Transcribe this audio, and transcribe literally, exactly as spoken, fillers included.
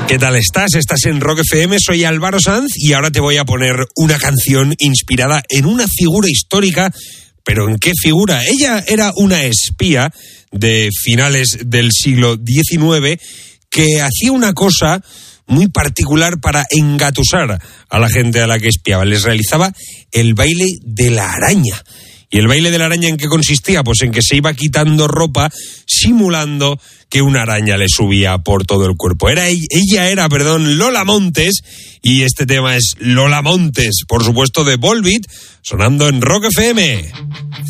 ¿Qué tal estás? Estás en Rock F M, soy Álvaro Sanz y ahora te voy a poner una canción inspirada en una figura histórica. ¿Pero en qué figura? Ella era una espía de finales del siglo diecinueve que hacía una cosa muy particular para engatusar a la gente a la que espiaba. Les realizaba el baile de la araña. ¿Y el baile de la araña en qué consistía? Pues en que se iba quitando ropa simulando que una araña le subía por todo el cuerpo. Era ella era, perdón, Lola Montes, y este tema es Lola Montes, por supuesto, de Volbeat, sonando en Rock F M.